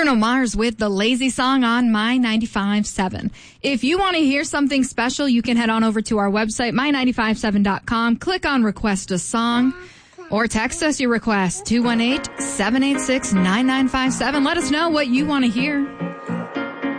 Bruno Mars with the Lazy Song on My 95.7. If you want to hear something special, you can head on over to our website, my957.com, click on Request a Song, or text us your request, 218-786-9957. Let us know what you want to hear.